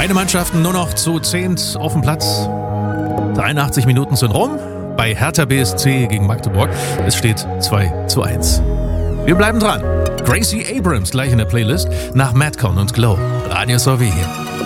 Beide Mannschaften nur noch zu 10 auf dem Platz. 83 Minuten sind rum bei Hertha BSC gegen Magdeburg. Es steht 2:1. Wir bleiben dran. Gracie Abrams gleich in der Playlist nach Madcon und Glow. Radio Sowie hier.